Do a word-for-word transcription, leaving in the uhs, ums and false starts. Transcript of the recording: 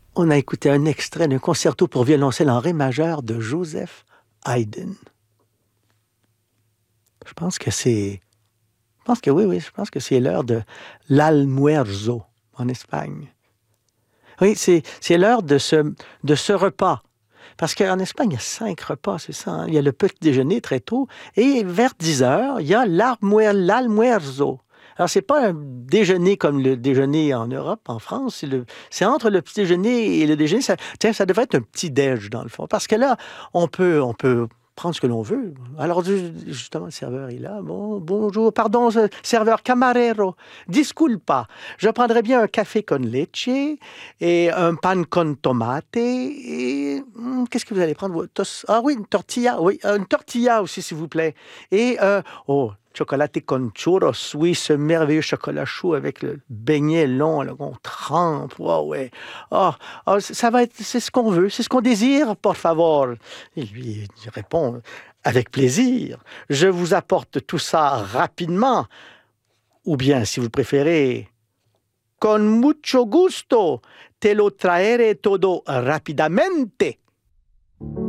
On a écouté un extrait d'un concerto pour violoncelle en ré majeur de Joseph Haydn. Je pense que c'est... Je pense que oui, oui, je pense que c'est l'heure de l'almuerzo en Espagne. Oui, c'est, c'est l'heure de ce, de ce repas. Parce qu'en Espagne, il y a cinq repas, c'est ça. Hein? Il y a le petit déjeuner très tôt. Et vers dix heures, il y a l'almuerzo. Alors, c'est pas un déjeuner comme le déjeuner en Europe, en France. C'est, le, c'est entre le petit déjeuner et le déjeuner. Ça, tiens, ça devrait être un petit déj, dans le fond. Parce que là, on peut, on peut prendre ce que l'on veut. Alors, justement, le serveur est là. Bon, bonjour, pardon, serveur camarero. Disculpa, je prendrais bien un café con leche et un pan con tomate et... Hmm, qu'est-ce que vous allez prendre? Ah oui, une tortilla. Oui, une tortilla aussi, s'il vous plaît. Et, euh, oh... Chocolaté con churros, oui, ce merveilleux chocolat chaud avec le beignet long, là, qu'on trempe. Oh, ouais. Oh, oh, ça va être, c'est ce qu'on veut, c'est ce qu'on désire, por favor. Et lui, il répond, avec plaisir. Je vous apporte tout ça rapidement. Ou bien, si vous préférez, con mucho gusto, te lo traeré todo rapidamente.